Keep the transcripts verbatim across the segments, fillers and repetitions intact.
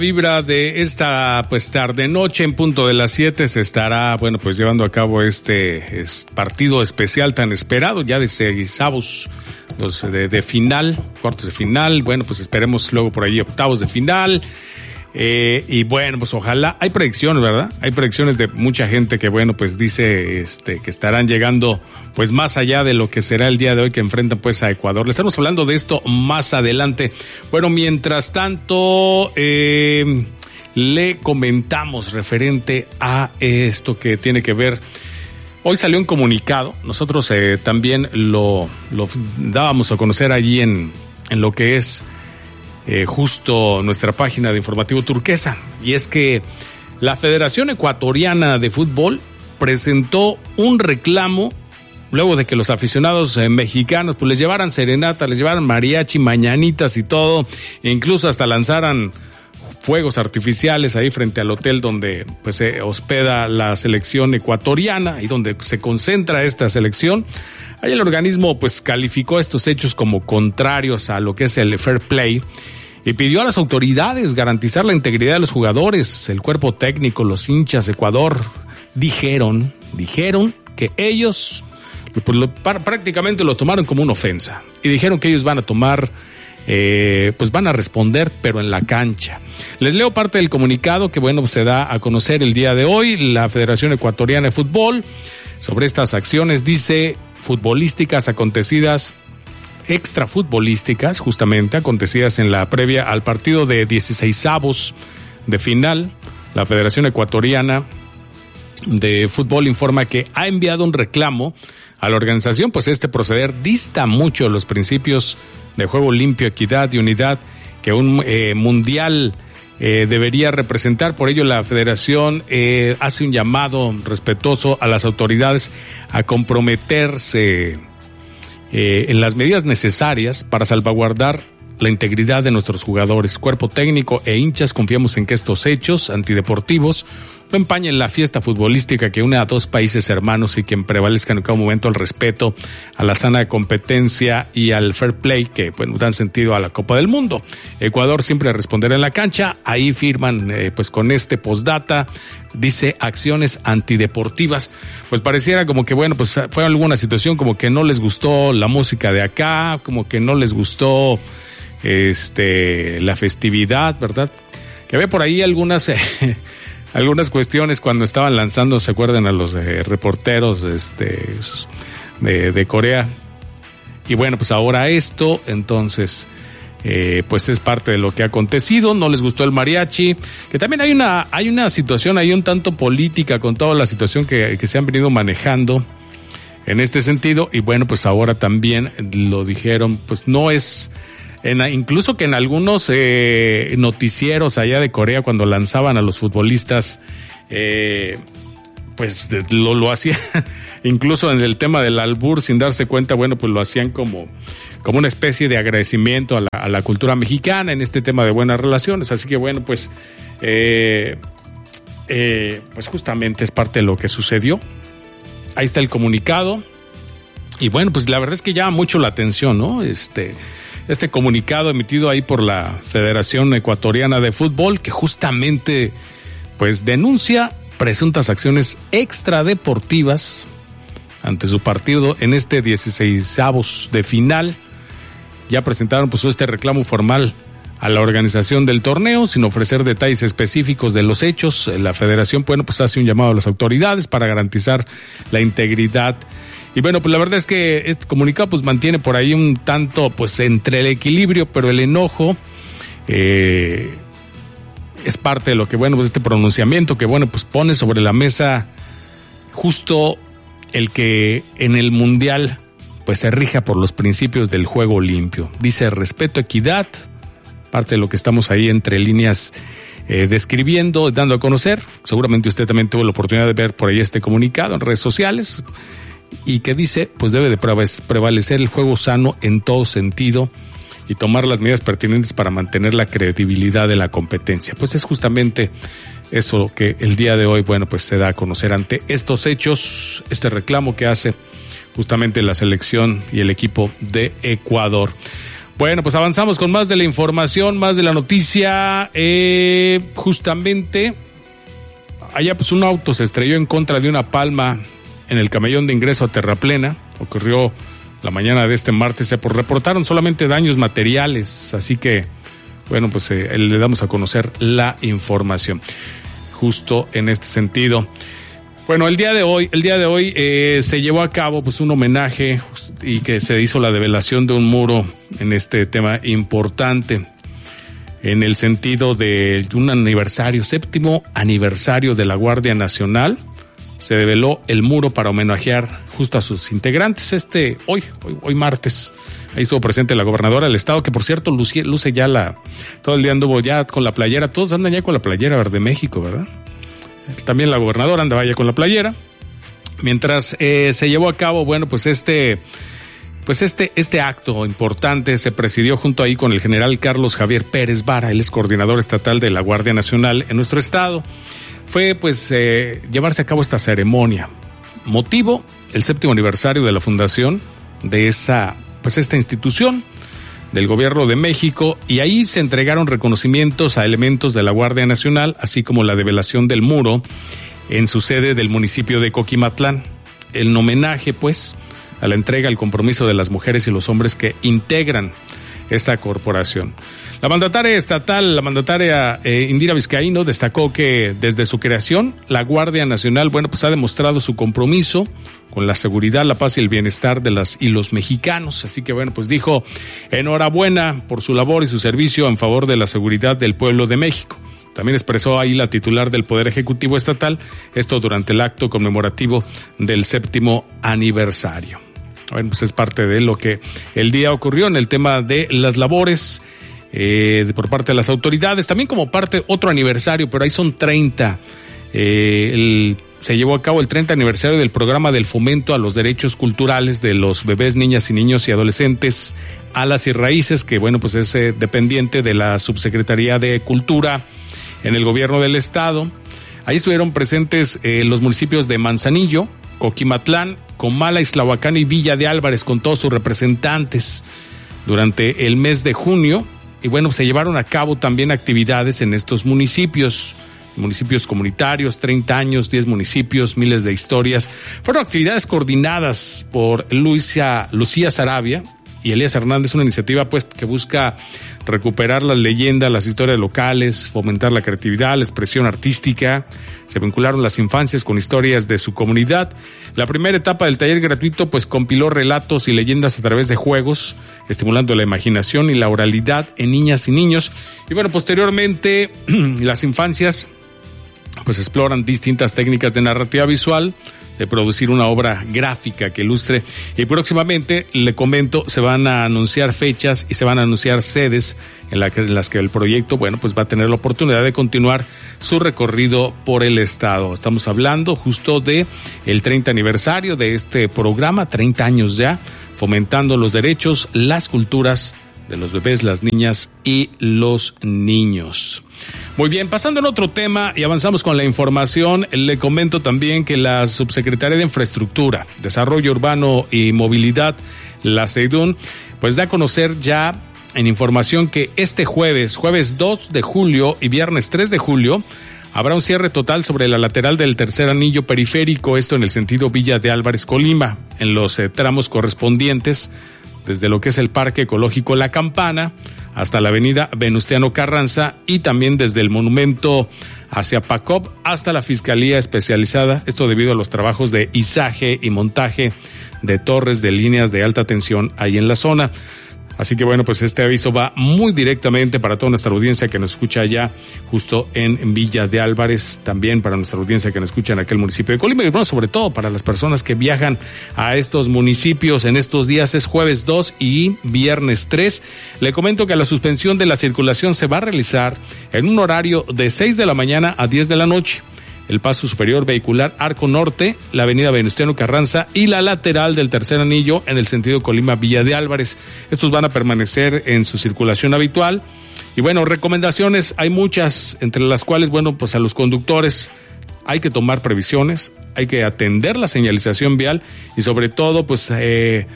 Vibra de esta pues tarde noche en punto de las siete se estará bueno pues llevando a cabo este es, partido especial tan esperado ya de seisavos los de, de final, cuartos de final, bueno pues esperemos luego por ahí octavos de final. Eh, y bueno, pues ojalá, hay predicciones, ¿verdad? Hay predicciones de mucha gente que bueno, pues dice este que estarán llegando pues más allá de lo que será el día de hoy que enfrentan pues a Ecuador. Le estamos hablando de esto más adelante. Bueno, mientras tanto, eh, le comentamos referente a esto que tiene que ver. Hoy salió un comunicado, nosotros eh, también lo, lo dábamos a conocer allí en, en lo que es Eh, justo nuestra página de Informativo Turquesa, y es que la Federación Ecuatoriana de Fútbol presentó un reclamo luego de que los aficionados eh, mexicanos pues les llevaran serenata, les llevaran mariachi, mañanitas y todo, e incluso hasta lanzaran fuegos artificiales ahí frente al hotel donde pues se hospeda la selección ecuatoriana y donde se concentra esta selección. Ahí el organismo pues calificó estos hechos como contrarios a lo que es el fair play y pidió a las autoridades garantizar la integridad de los jugadores, el cuerpo técnico, los hinchas. Ecuador dijeron, dijeron que ellos pues, lo, prácticamente lo tomaron como una ofensa y dijeron que ellos van a tomar Eh, pues van a responder, pero en la cancha. Les leo parte del comunicado que bueno se da a conocer el día de hoy. La Federación Ecuatoriana de Fútbol sobre estas acciones dice: futbolísticas acontecidas, extrafutbolísticas justamente acontecidas en la previa al partido de dieciseisavos de final. La Federación Ecuatoriana de Fútbol informa que ha enviado un reclamo a la organización, pues este proceder dista mucho de los principios de juego limpio, equidad y unidad que un eh, mundial eh, debería representar. Por ello la federación eh, hace un llamado respetuoso a las autoridades a comprometerse eh, en las medidas necesarias para salvaguardar la integridad de nuestros jugadores, cuerpo técnico e hinchas. Confiamos en que estos hechos antideportivos no empañen la fiesta futbolística que une a dos países hermanos y que prevalezca en cada momento el respeto a la sana competencia y al fair play que bueno, dan sentido a la Copa del Mundo. Ecuador siempre responderá en la cancha. Ahí firman eh, pues con este postdata, dice acciones antideportivas. Pues pareciera como que bueno, pues fue alguna situación como que no les gustó la música de acá, como que no les gustó este la festividad, ¿verdad? Que había por ahí algunas eh, algunas cuestiones cuando estaban lanzando, ¿se acuerdan? A los eh, reporteros este de, de Corea. Y bueno, pues ahora esto, entonces eh, pues es parte de lo que ha acontecido. No les gustó el mariachi, que también hay una hay una situación ahí un tanto política con toda la situación que, que se han venido manejando en este sentido. Y bueno, pues ahora también lo dijeron, pues no es En, incluso que en algunos eh, noticieros allá de Corea cuando lanzaban a los futbolistas eh, pues lo, lo hacían incluso en el tema del albur sin darse cuenta, bueno pues lo hacían como, como una especie de agradecimiento a la, a la cultura mexicana en este tema de buenas relaciones. Así que bueno pues eh, eh, pues justamente es parte de lo que sucedió. Ahí está el comunicado y bueno pues la verdad es que llama mucho la atención, ¿no? Este Este comunicado emitido ahí por la Federación Ecuatoriana de Fútbol, que justamente pues denuncia presuntas acciones extradeportivas ante su partido en este dieciseisavos de final. Ya presentaron pues este reclamo formal a la organización del torneo sin ofrecer detalles específicos de los hechos. La Federación bueno pues hace un llamado a las autoridades para garantizar la integridad. Y bueno, pues la verdad es que este comunicado pues mantiene por ahí un tanto pues entre el equilibrio, pero el enojo eh, es parte de lo que bueno, pues este pronunciamiento que bueno, pues pone sobre la mesa justo el que en el mundial pues se rija por los principios del juego limpio. Dice respeto, equidad, parte de lo que estamos ahí entre líneas eh, describiendo, dando a conocer. Seguramente usted también tuvo la oportunidad de ver por ahí este comunicado en redes sociales. Y que dice, pues debe de prevalecer el juego sano en todo sentido y tomar las medidas pertinentes para mantener la credibilidad de la competencia. Pues es justamente eso que el día de hoy, bueno, pues se da a conocer ante estos hechos, este reclamo que hace justamente la selección y el equipo de Ecuador. Bueno, pues avanzamos con más de la información, más de la noticia. Eh, justamente, allá pues un auto se estrelló en contra de una palma en el camellón de ingreso a Terraplena. Ocurrió la mañana de este martes. Se reportaron solamente daños materiales, así que, bueno, pues eh, le damos a conocer la información justo en este sentido. Bueno, el día de hoy, el día de hoy eh, se llevó a cabo pues un homenaje y que se hizo la develación de un muro en este tema importante, en el sentido de un aniversario, séptimo aniversario de la Guardia Nacional. Se develó el muro para homenajear justo a sus integrantes este hoy, hoy, hoy martes. Ahí estuvo presente la gobernadora del estado, que por cierto luce, luce ya la, todo el día anduvo ya con la playera, todos andan ya con la playera Verde México, ¿verdad? También la gobernadora andaba ya con la playera. Mientras eh, se llevó a cabo, bueno, pues este, pues este, este acto importante se presidió junto ahí con el general Carlos Javier Pérez Vara, él es coordinador estatal de la Guardia Nacional en nuestro estado. Fue pues eh, llevarse a cabo esta ceremonia. Motivo, el séptimo aniversario de la fundación de esa, pues esta institución del Gobierno de México, y ahí se entregaron reconocimientos a elementos de la Guardia Nacional, así como la develación del muro en su sede del municipio de Coquimatlán. El homenaje, pues, a la entrega, al compromiso de las mujeres y los hombres que integran esta corporación. La mandataria estatal, la mandataria eh, Indira Vizcaíno, destacó que desde su creación, la Guardia Nacional, bueno, pues ha demostrado su compromiso con la seguridad, la paz y el bienestar de las y los mexicanos. Así que bueno, pues dijo, enhorabuena por su labor y su servicio en favor de la seguridad del pueblo de México. También expresó ahí la titular del Poder Ejecutivo Estatal, esto durante el acto conmemorativo del séptimo aniversario. Bueno, pues es parte de lo que el día ocurrió en el tema de las labores eh, por parte de las autoridades, también como parte otro aniversario, pero ahí son treinta. Eh, el Se llevó a cabo el treinta aniversario del programa del fomento a los derechos culturales de los bebés, niñas y niños y adolescentes, Alas y Raíces, que bueno, pues es eh, dependiente de la Subsecretaría de Cultura en el gobierno del estado. Ahí estuvieron presentes eh, los municipios de Manzanillo, Coquimatlán, Comala, Islahuacán y Villa de Álvarez, con todos sus representantes durante el mes de junio. Y bueno, se llevaron a cabo también actividades en estos municipios. Municipios comunitarios, treinta años, diez municipios, miles de historias. Fueron actividades coordinadas por Lucia, Lucía Sarabia y Elías Hernández, una iniciativa pues que busca recuperar las leyendas, las historias locales, fomentar la creatividad, la expresión artística. Se vincularon las infancias con historias de su comunidad. La primera etapa del taller gratuito pues compiló relatos y leyendas a través de juegos, estimulando la imaginación y la oralidad en niñas y niños. Y bueno, posteriormente las infancias pues exploran distintas técnicas de narrativa visual, de producir una obra gráfica que ilustre, y próximamente, le comento, se van a anunciar fechas y se van a anunciar sedes en, la que, en las que el proyecto, bueno, pues va a tener la oportunidad de continuar su recorrido por el estado. Estamos hablando justo de el treinta aniversario de este programa, treinta años ya, fomentando los derechos, las culturas de los bebés, las niñas y los niños. Muy bien, pasando en otro tema y avanzamos con la información, le comento también que la Subsecretaría de Infraestructura, Desarrollo Urbano y Movilidad, la SEIDUN, pues da a conocer ya en información que este jueves, jueves dos de julio y viernes tres de julio, habrá un cierre total sobre la lateral del tercer anillo periférico, esto en el sentido Villa de Álvarez, Colima, en los eh, tramos correspondientes desde lo que es el Parque Ecológico La Campana hasta la avenida Venustiano Carranza, y también desde el monumento hacia Pacop hasta la Fiscalía Especializada, esto debido a los trabajos de izaje y montaje de torres de líneas de alta tensión ahí en la zona. Así que bueno, pues este aviso va muy directamente para toda nuestra audiencia que nos escucha allá justo en Villa de Álvarez, también para nuestra audiencia que nos escucha en aquel municipio de Colima, y bueno, sobre todo para las personas que viajan a estos municipios en estos días. Es jueves dos y viernes tres. Le comento que la suspensión de la circulación se va a realizar en un horario de seis de la mañana a diez de la noche. El paso superior vehicular Arco Norte, la avenida Venustiano Carranza y la lateral del tercer anillo en el sentido Colima-Villa de Álvarez. Estos van a permanecer en su circulación habitual. Y bueno, recomendaciones hay muchas, entre las cuales, bueno, pues a los conductores hay que tomar previsiones, hay que atender la señalización vial y sobre todo, pues, eh,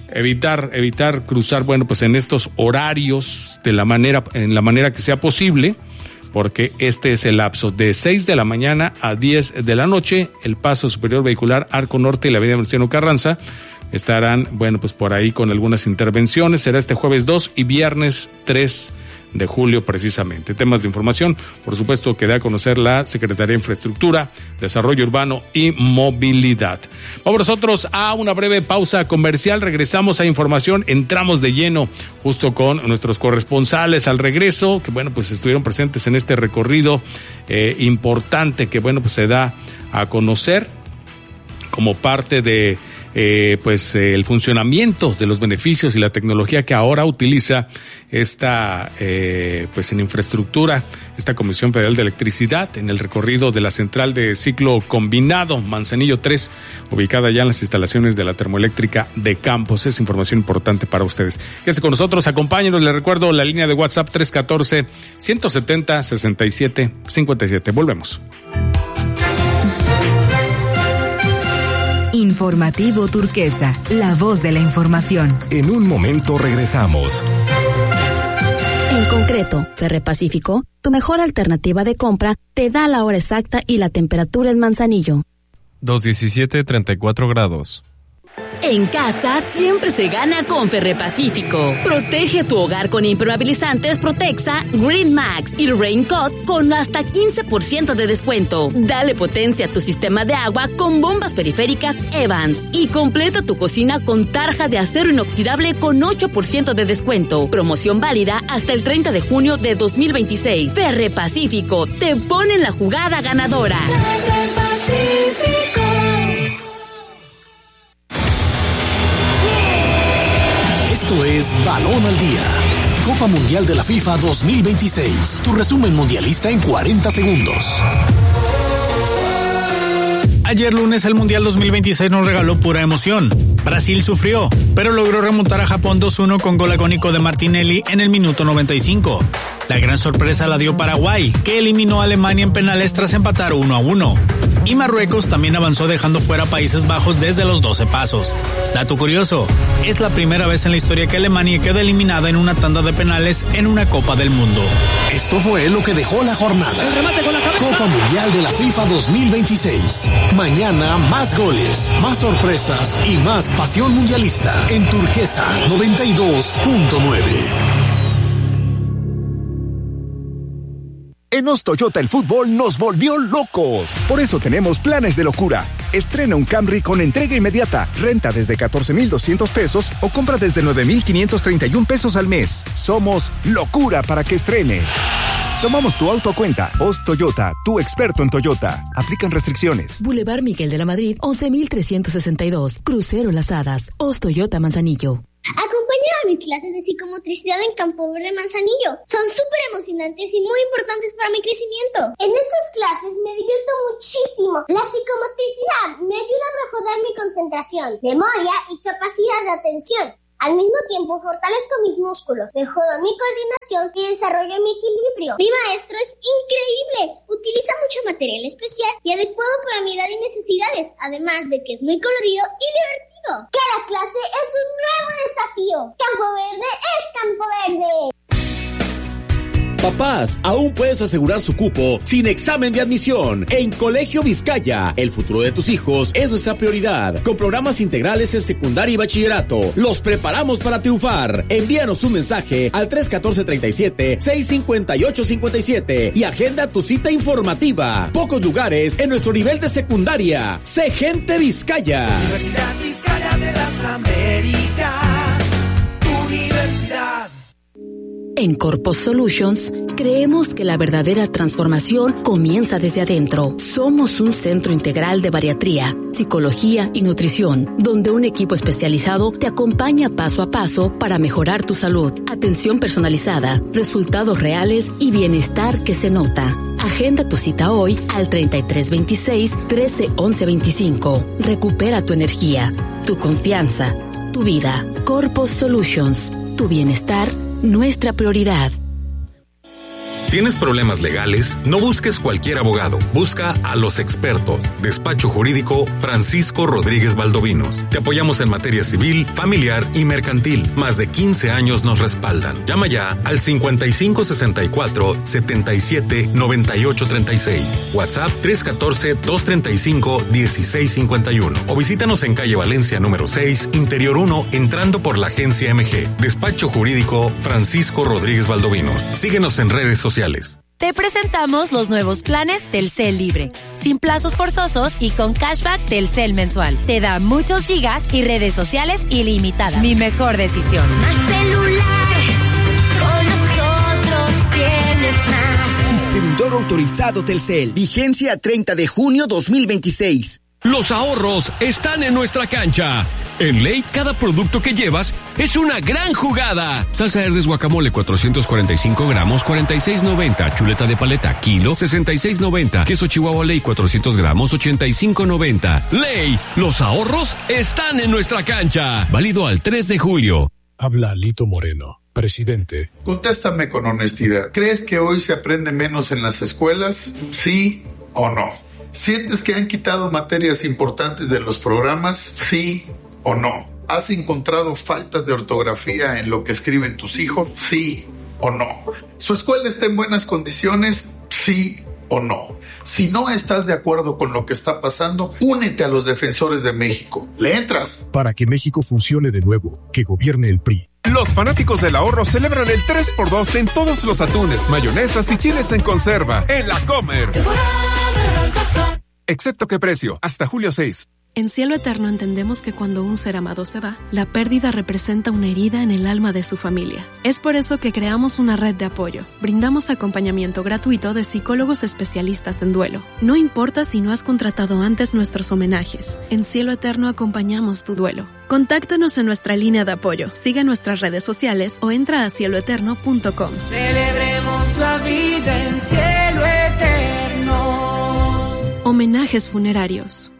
evitar, evitar cruzar, bueno, pues en estos horarios de la manera, en la manera que sea posible, porque este es el lapso de seis de la mañana a diez de la noche, el paso superior vehicular Arco Norte y la avenida Venustiano Carranza estarán, bueno, pues por ahí con algunas intervenciones. Será este jueves dos y viernes tres de julio precisamente. Temas de información, por supuesto, que da a conocer la Secretaría de Infraestructura, Desarrollo Urbano y Movilidad. Vamos nosotros a una breve pausa comercial, regresamos a información, entramos de lleno justo con nuestros corresponsales al regreso, que bueno, pues estuvieron presentes en este recorrido eh, importante que bueno, pues se da a conocer como parte de Eh, pues eh, el funcionamiento de los beneficios y la tecnología que ahora utiliza esta eh, pues en infraestructura esta Comisión Federal de Electricidad en el recorrido de la central de ciclo combinado Manzanillo tres, ubicada ya en las instalaciones de la termoeléctrica de Campos. Es información importante para ustedes. Quédense con nosotros, acompáñenos. Les recuerdo la línea de WhatsApp tres uno cuatro, uno siete cero, seis siete cinco siete. Volvemos. Informativo Turquesa, la voz de la información. En un momento regresamos. En concreto, Ferrepacífico, tu mejor alternativa de compra, te da la hora exacta y la temperatura en Manzanillo. dos diecisiete, treinta y cuatro grados. En casa siempre se gana con Ferrepacífico. Protege tu hogar con impermeabilizantes Protexa, Green Max y Raincoat con hasta quince por ciento de descuento. Dale potencia a tu sistema de agua con bombas periféricas Evans y completa tu cocina con tarja de acero inoxidable con ocho por ciento de descuento. Promoción válida hasta el treinta de junio de dos mil veintiséis. Ferrepacífico te pone en la jugada ganadora. Ferrepacífico. Esto es Balón al Día. Copa Mundial de la FIFA dos mil veintiséis. Tu resumen mundialista en cuarenta segundos. Ayer lunes el Mundial dos mil veintiséis nos regaló pura emoción. Brasil sufrió, pero logró remontar a Japón dos uno con gol agónico de Martinelli en el minuto noventa y cinco. La gran sorpresa la dio Paraguay, que eliminó a Alemania en penales tras empatar uno a uno. Y Marruecos también avanzó dejando fuera a Países Bajos desde los doce pasos. Dato curioso, es la primera vez en la historia que Alemania queda eliminada en una tanda de penales en una Copa del Mundo. Esto fue lo que dejó la jornada. Copa Mundial de la FIFA dos mil veintiséis. Mañana más goles, más sorpresas y más pasión mundialista en Turquesa noventa y dos punto nueve. En Os Toyota el fútbol nos volvió locos. Por eso tenemos planes de locura. Estrena un Camry con entrega inmediata, renta desde catorce mil doscientos pesos o compra desde nueve mil quinientos treinta y un pesos al mes. Somos locura para que estrenes. Tomamos tu auto a cuenta. Os Toyota, tu experto en Toyota. Aplican restricciones. Boulevard Miguel de la Madrid, once mil trescientos sesenta y dos. Crucero Las Hadas. Os Toyota Manzanillo. Acompáñame a mis clases de psicomotricidad en Campo Verde Manzanillo. Son súper emocionantes y muy importantes para mi crecimiento. En estas clases me divierto muchísimo. La psicomotricidad me ayuda a mejorar mi concentración, memoria y capacidad de atención. Al mismo tiempo fortalezco mis músculos, mejoro mi coordinación y desarrollo mi equilibrio. Mi maestro es increíble. Utiliza mucho material especial y adecuado para mi edad y necesidades, además de que es muy colorido y divertido. Cada clase es un nuevo desafío. Campo Verde es Campo Verde. Papás, aún puedes asegurar su cupo sin examen de admisión. En Colegio Vizcaya, el futuro de tus hijos es nuestra prioridad. Con programas integrales en secundaria y bachillerato, los preparamos para triunfar. Envíanos un mensaje al tres uno cuatro, tres siete, seis cinco ocho cinco siete y agenda tu cita informativa. Pocos lugares en nuestro nivel de secundaria. Sé gente Vizcaya. Universidad Vizcaya de las Américas. Universidad. En Corpus Solutions, creemos que la verdadera transformación comienza desde adentro. Somos un centro integral de bariatría, psicología y nutrición, donde un equipo especializado te acompaña paso a paso para mejorar tu salud. Atención personalizada, resultados reales y bienestar que se nota. Agenda tu cita hoy al treinta y tres veintiséis, trece once veinticinco. Recupera tu energía, tu confianza, tu vida. Corpus Solutions, tu bienestar, nuestra prioridad. ¿Tienes problemas legales? No busques cualquier abogado. Busca a los expertos. Despacho Jurídico Francisco Rodríguez Valdovinos. Te apoyamos en materia civil, familiar y mercantil. Más de quince años nos respaldan. Llama ya al cincuenta y cinco sesenta y cuatro setenta y siete noventa y ocho treinta y seis. WhatsApp tres uno cuatro dos tres cinco uno seis cinco uno. O visítanos en calle Valencia número seis, Interior uno, entrando por la agencia M G. Despacho Jurídico Francisco Rodríguez Valdovinos. Síguenos en redes sociales. Te presentamos los nuevos planes Telcel Libre, sin plazos forzosos y con cashback Telcel mensual. Te da muchos gigas y redes sociales ilimitadas. Mi mejor decisión. Más celular, con nosotros tienes más. Distribuidor autorizado Telcel. Vigencia treinta de junio dos mil veintiséis. Los ahorros están en nuestra cancha. En Ley, cada producto que llevas es una gran jugada. Salsa Herdes guacamole cuatrocientos cuarenta y cinco gramos, cuarenta y seis noventa. Chuleta de paleta, kilo, sesenta y seis noventa. Queso Chihuahua Ley cuatrocientos gramos, ochenta y cinco noventa. Ley, los ahorros están en nuestra cancha. Válido al tres de julio. Habla Lito Moreno, presidente. Contéstame con honestidad. ¿Crees que hoy se aprende menos en las escuelas? ¿Sí o no? ¿Sientes que han quitado materias importantes de los programas? ¿Sí o no? ¿Has encontrado faltas de ortografía en lo que escriben tus hijos? ¿Sí o no? ¿Su escuela está en buenas condiciones? ¿Sí o no? Si no estás de acuerdo con lo que está pasando, únete a los defensores de México. ¿Le entras? Para que México funcione de nuevo, que gobierne el P R I. Los fanáticos del ahorro celebran el tres por dos en todos los atunes, mayonesas y chiles en conserva en La Comer. Excepto qué precio, hasta julio seis. En Cielo Eterno entendemos que cuando un ser amado se va, la pérdida representa una herida en el alma de su familia. Es por eso que creamos una red de apoyo. Brindamos acompañamiento gratuito de psicólogos especialistas en duelo. No importa si no has contratado antes nuestros homenajes. En Cielo Eterno acompañamos tu duelo. Contáctanos en nuestra línea de apoyo, sigue nuestras redes sociales o entra a cielo eterno punto com. Celebremos la vida en Cielo Eterno. Homenajes funerarios.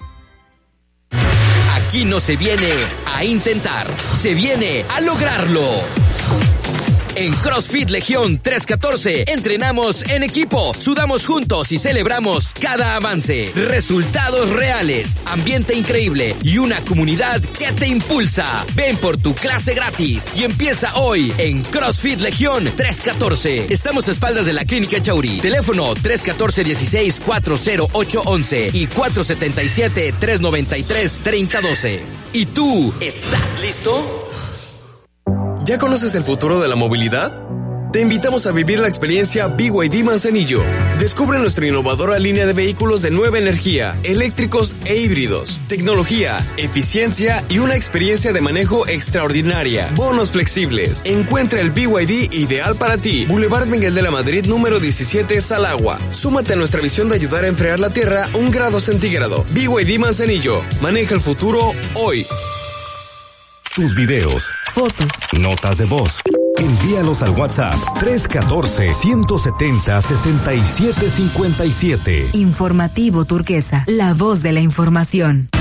Aquí no se viene a intentar, se viene a lograrlo. En CrossFit Legión trescientos catorce entrenamos en equipo, sudamos juntos y celebramos cada avance. Resultados reales, ambiente increíble y una comunidad que te impulsa. Ven por tu clase gratis y empieza hoy en CrossFit Legión trescientos catorce. Estamos a espaldas de la Clínica Chauri. Teléfono tres uno cuatro, dieciséis, cuarenta ocho once y cuatro siete siete, tres nueve tres, tres cero uno dos. ¿Y tú, estás listo? ¿Ya conoces el futuro de la movilidad? Te invitamos a vivir la experiencia B Y D Manzanillo. Descubre nuestra innovadora línea de vehículos de nueva energía, eléctricos e híbridos, tecnología, eficiencia y una experiencia de manejo extraordinaria. Bonos flexibles. Encuentra el B Y D ideal para ti. Boulevard Miguel de la Madrid número diecisiete, Salagua. Súmate a nuestra visión de ayudar a enfriar la Tierra un grado centígrado. B Y D Manzanillo. Maneja el futuro hoy. Tus videos, fotos, notas de voz. Envíalos al WhatsApp tres uno cuatro, uno siete cero, seis siete cinco siete. Informativo Turquesa, la voz de la información.